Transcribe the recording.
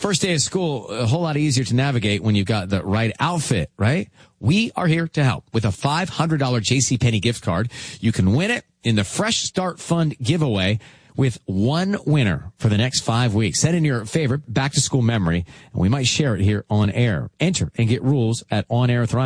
first day of school, a whole lot easier to navigate when you've got the right outfit, right? We are here to help with a $500 JCPenney gift card. You can win it in the Fresh Start Fund giveaway with one winner for the next 5 weeks. Send in your favorite back-to-school memory, and we might share it here on air. Enter and get rules at OnAir Thrive.